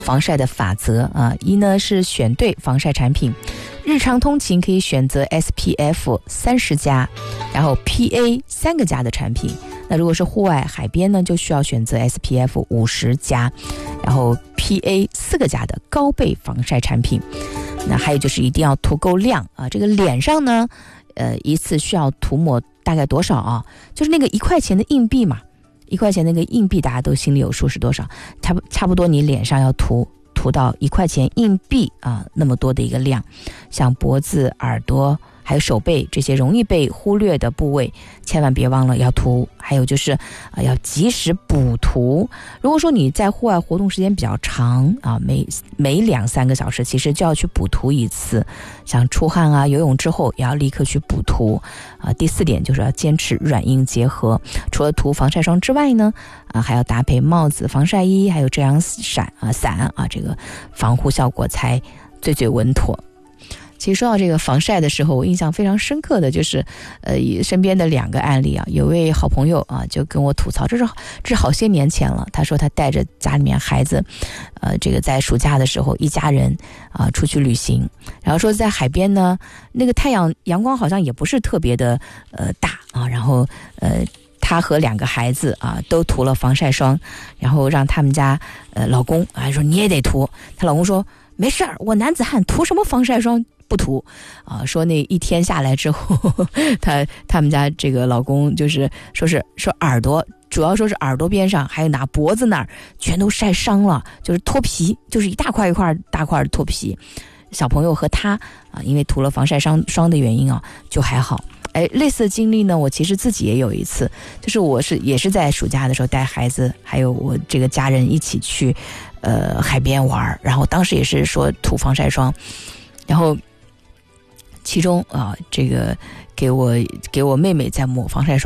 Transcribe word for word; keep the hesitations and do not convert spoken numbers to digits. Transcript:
防晒的法则啊，一呢是选对防晒产品，日常通勤可以选择 S P F 三十加，然后 P A 三个加的产品。那如果是户外海边呢，就需要选择 S P F 五十加，然后 P A 四个加的高倍防晒产品。那还有就是一定要涂够量啊，这个脸上呢，呃，一次需要涂抹大概多少啊？就是那个一块钱的硬币嘛。一块钱那个硬币大家都心里有数是多少，差不差不多你脸上要涂涂到一块钱硬币啊那么多的一个量，像脖子、耳朵还有手背这些容易被忽略的部位，千万别忘了要涂。还有就是啊，要及时补涂。如果说你在户外活动时间比较长啊，每每两三个小时，其实就要去补涂一次。像出汗啊、游泳之后，也要立刻去补涂啊。第四点就是要坚持软硬结合。除了涂防晒霜之外呢，啊，还要搭配帽子、防晒衣，还有遮阳伞啊、伞啊，这个防护效果才最最稳妥。其实说到这个防晒的时候，我印象非常深刻的就是，呃，身边的两个案例啊，有位好朋友啊就跟我吐槽，这是这是好些年前了。他说他带着家里面孩子，呃，这个在暑假的时候一家人啊出去旅行，然后说在海边呢，那个太阳阳光好像也不是特别的呃大啊，然后呃。她和两个孩子啊都涂了防晒霜，然后让他们家呃老公啊说你也得涂。她老公说没事儿，我男子汉涂什么防晒霜不涂啊？说那一天下来之后，他他们家这个老公就是说是说耳朵，主要说是耳朵边上还有拿脖子那儿全都晒伤了，就是脱皮，就是一大块一块大块的脱皮。小朋友和他啊，因为涂了防晒霜霜的原因啊，就还好。哎，类似的经历呢，我其实自己也有一次，就是我是也是在暑假的时候带孩子还有我这个家人一起去呃海边玩，然后当时也是说涂防晒霜，然后其中啊这个给我给我妹妹在抹防晒霜。